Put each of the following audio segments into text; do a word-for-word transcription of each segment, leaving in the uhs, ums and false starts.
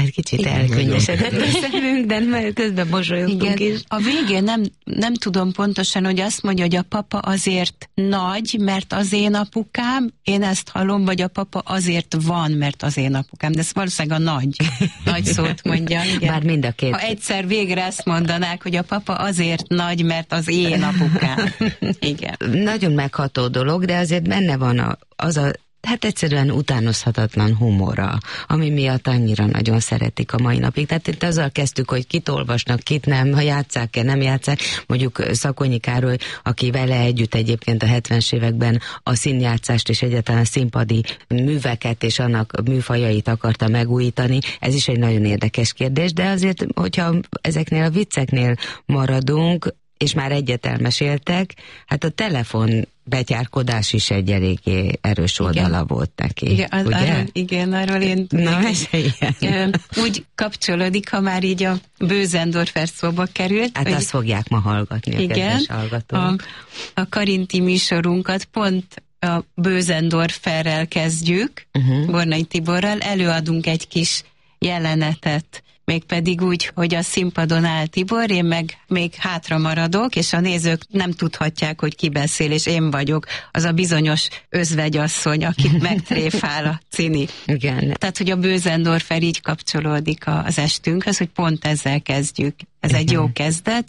Hát kicsit elkönnyesedett a szemünk, de közben mosolyogtunk is. A végén nem, nem tudom pontosan, hogy azt mondja, hogy a papa azért nagy, mert az én apukám, én ezt hallom, vagy a papa azért van, mert az én apukám, de ez valószínűleg a nagy, nagy szót mondja. Igen. Bár mind a két. Ha egyszer végre ezt mondanák, hogy a papa azért nagy, mert az én apukám. Igen. Nagyon megható dolog, de azért benne van a, az a hát egyszerűen utánozhatatlan humora, ami miatt annyira nagyon szeretik a mai napig. Tehát itt azzal kezdtük, hogy kit olvasnak, kit nem, ha játsszák-e, nem játsszák. Mondjuk Szakonyi Károly, aki vele együtt egyébként a hetvenes években a színjátszást és egyáltalán a színpadi műveket és annak műfajait akarta megújítani. Ez is egy nagyon érdekes kérdés, de azért, hogyha ezeknél a vicceknél maradunk, és már egyet elmeséltek, hát a telefon betyárkodás is egy eléggé erős oldala igen. volt neki. Igen, az, arról, igen, arról én Na, igen, úgy kapcsolódik, ha már így a Bösendorfer szóba került. Hát azt fogják ma hallgatni a igen, kedves hallgatók. A, a Karinti műsorunkat pont a Bösendorferrel kezdjük, uh-huh. Bornai Tiborral, előadunk egy kis jelenetet, mégpedig úgy, hogy a színpadon áll Tibor, én meg még hátra maradok, és a nézők nem tudhatják, hogy ki beszél, és én vagyok az a bizonyos özvegyasszony, akit megtréfál a Cini. Igen. Tehát, hogy a Bösendorfer így kapcsolódik az estünkhöz, hogy pont ezzel kezdjük. Ez igen. egy jó kezdet,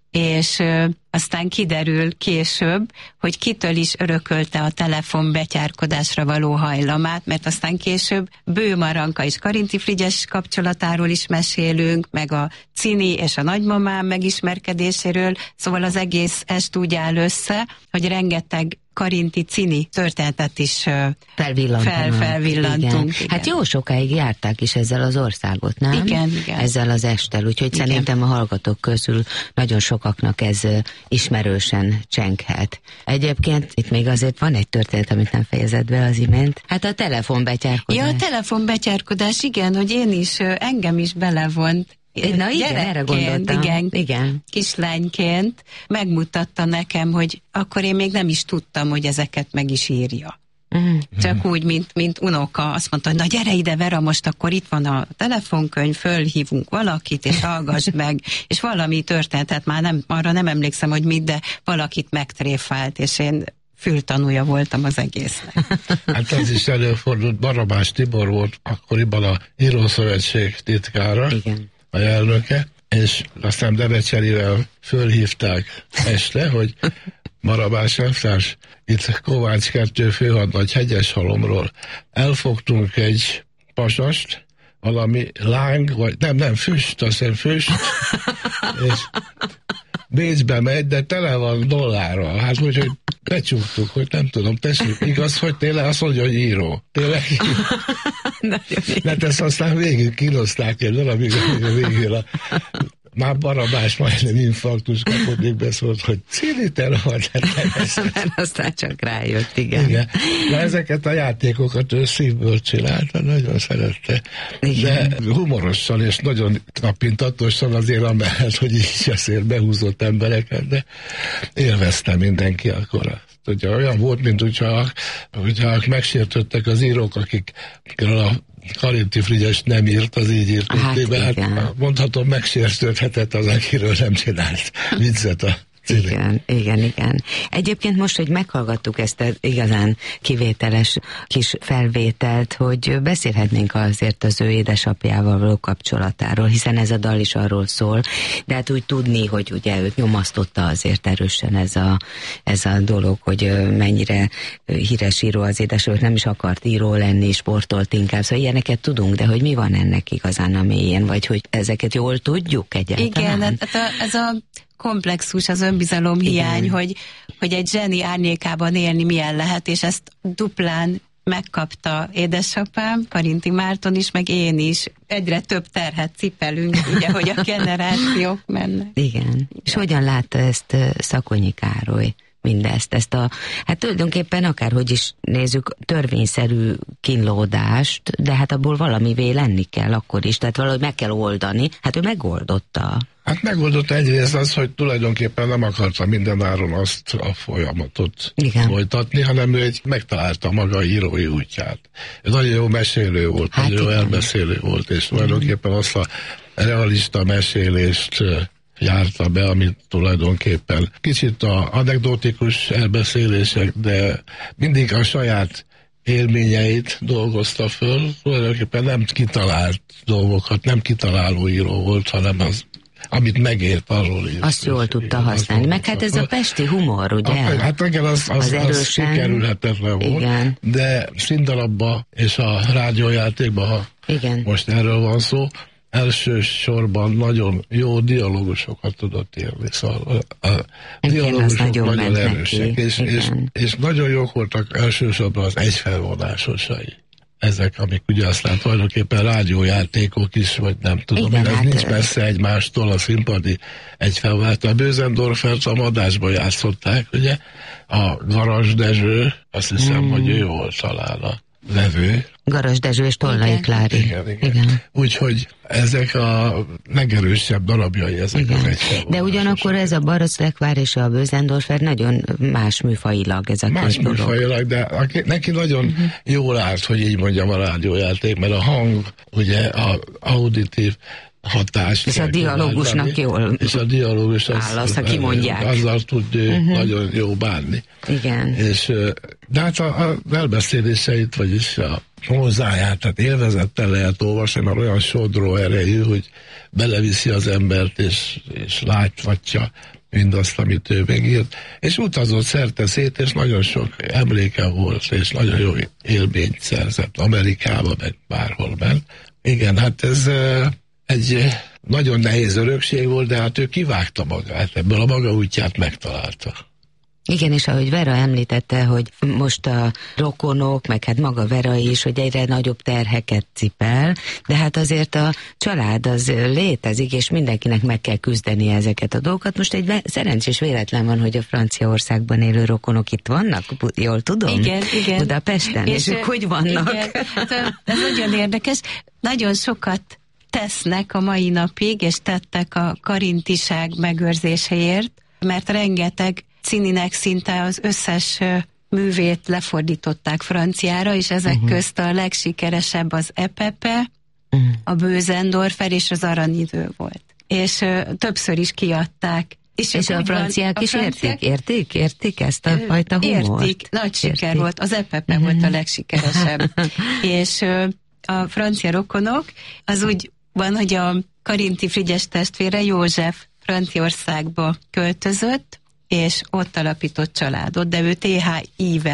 és ö, aztán kiderül később, hogy kitől is örökölte a telefon betyárkodásra való hajlamát, mert aztán később Bő Maranka és Karinti Frigyes kapcsolatáról is mesélünk, meg a Cini és a nagymamám megismerkedéséről, szóval az egész est úgy áll össze, hogy rengeteg Karinti Cini történetet is fel, felvillantunk. Igen. Hát jó sokáig járták is ezzel az országot, nem? Igen, igen. Ezzel az esttel, úgyhogy igen. szerintem a hallgatók közül nagyon sokaknak ez ismerősen csenghet. Egyébként itt még azért van egy történet, amit nem fejezett be az imént. Hát a telefonbetyárkodás. Ja, a telefonbetyárkodás, igen, hogy én is, engem is belevont. Na igen, erre gondoltam. Igen, igen. Kislányként megmutatta nekem, hogy akkor én még nem is tudtam, hogy ezeket meg is írja. Mm. Csak úgy, mint, mint unoka, azt mondta, hogy na gyere ide, Vera, most akkor itt van a telefonkönyv, fölhívunk valakit, és hallgassd meg, és valami történt, tehát már nem, arra nem emlékszem, hogy mit, de valakit megtréfált, és én fültanúja voltam az egésznek. Hát ez is előfordult, Barabás Tibor volt akkoriban a Írószövetség titkára, igen. a elnöke, és aztán Debecserivel fölhívták este, hogy Barabás elvtárs, itt Kovács kettő főhadnagy Hegyeshalomról elfogtunk egy pasast, valami láng, vagy nem, nem, füst, azt hiszem füst, és Bécsbe megy, de tele van dollárral. Hát úgyhogy becsuktuk, hogy nem tudom, tessék, igaz, hogy tényleg azt mondja, hogy író. Tényleg író. Mert ezt aztán végig kínozták egy valamíg a végül a már Barabás majdnem infarktus kapott, még beszólt, hogy Ciniter van. Mert aztán csak rájött, igen. igen. De ezeket a játékokat ő szívből csinálta, nagyon szerette. Igen. De humorosan és nagyon tapintatosan azért amellett, hogy így azért behúzott embereket, de élvezte mindenki akkor. Ugye olyan volt, mint hogyha, hogyha megsértődtek az írók, akik a Karinti Frigyes nem írt, az így írt. Hát, hát mondhatom, megsértődhetett az, akiről nem csinált viccet a címén. Igen, igen, igen. Egyébként most, hogy meghallgattuk ezt az igazán kivételes kis felvételt, hogy beszélhetnénk azért az ő édesapjával való kapcsolatáról, hiszen ez a dal is arról szól, de hát úgy tudni, hogy ugye őt nyomasztotta azért erősen ez a, ez a dolog, hogy mennyire híres író az édesapja, nem is akart író lenni, sportolt inkább, szóval ilyeneket tudunk, de hogy mi van ennek igazán a mélyén, vagy hogy ezeket jól tudjuk egyáltalán? Igen, hát a, ez a komplexus, az önbizalom hiány, hogy, hogy egy zseni árnyékában élni milyen lehet, és ezt duplán megkapta édesapám, Karinti Márton is, meg én is. Egyre több terhet cipelünk, ugye, hogy a generációk mennek. Igen. Igen. És hogyan látta ezt Szakonyi Károly? Mindezt, ezt a, hát tulajdonképpen akárhogy is nézzük, törvényszerű kínlódást, de hát abból valamivé lenni kell akkor is, tehát valahogy meg kell oldani, hát ő megoldotta. Hát megoldott egyrészt az, hogy tulajdonképpen nem akarta mindenáron azt a folyamatot Igen. folytatni, hanem ő egy megtalálta maga írói útját. Ő nagyon jó mesélő volt, hát nagyon jó elbeszélő volt, és tulajdonképpen azt a realista mesélést járta be, amit tulajdonképpen kicsit a anekdotikus elbeszélések, de mindig a saját élményeit dolgozta föl, tulajdonképpen nem kitalált dolgokat, nem kitaláló író volt, hanem az, amit megért, arról írt. Azt jól tudta használni, meg hát ez a pesti humor, ugye? A, hát igen, az, az, az, az sikerülhetetlen volt, igen. De színdarabba és a rádiójátékban, ha igen. most erről van szó, elsősorban nagyon jó dialógusokat tudott írni, szóval a, a dialógusok nagyon, nagyon erősek, és, és, és nagyon jók voltak elsősorban az egyfelvonásosai. Ezek, amik ugye aztán tulajdonképpen rádiójátékok is, vagy nem tudom, igen, ez hát nincs messze egymástól, a színpadi egyfelvonás. A Bösendorfert a Madásban játszották, ugye, a Garas Dezső, azt hiszem, mm. hogy ő volt talán a levő. Garas Dezső és Tollai Klári. Igen, igen. igen. Úgyhogy ezek a legerősebb darabjai ezek igen. az egyfelvonásos. De ugyanakkor ez a Baroszlekvár és a Bösendorfer nagyon más műfajilag ez a Más műfajilag, de aki, neki nagyon uh-huh. jól állt, hogy így mondjam, a rádiójáték, mert a hang, ugye a auditív hatás. És a dialógusnak jól és a dialógus áll azt, ha kimondják. Azzal tud uh-huh. nagyon jó bánni. Igen. És, de hát a, a elbeszéléseit, vagyis a hozzáját, tehát élvezettel lehet olvasni, mert olyan sodró erejű, hogy beleviszi az embert, és, és láthatja mindazt, amit ő megírt. És utazott szerte szét, és nagyon sok emléke volt, és nagyon jó élményt szerzett Amerikában, meg bárhol bent. Igen, hát ez egy nagyon nehéz örökség volt, de hát ő kivágta magát, ebből a maga útját megtalálta. Igen, és ahogy Vera említette, hogy most a rokonok, meg hát maga Vera is, hogy egyre nagyobb terheket cipel, de hát azért a család az létezik, és mindenkinek meg kell küzdeni ezeket a dolgokat. Most egy szerencsés véletlen van, hogy a Franciaországban élő rokonok itt vannak, jól tudom? Igen, igen. Budapesten, és, és ők hogy vannak? Igen, ez nagyon érdekes. Nagyon sokat tesznek a mai napig, és tettek a karintiság megőrzéséért, mert rengeteg Cininek szinte az összes művét lefordították franciára, és ezek uh-huh. közt a legsikeresebb az Epepe, uh-huh. a Bösendorfer és az Aranyidő volt. És uh, többször is kiadták. És, és a franciák van, is a franciák értik, értik, értik ezt a fajta humort? Értik, nagy értik. Siker volt. Az Epepe uh-huh. volt a legsikeresebb. És uh, a francia rokonok, az úgy van, hogy a Karinti Frigyes testvére József Franciaországba költözött, és ott alapított családot, de ő té há í-vel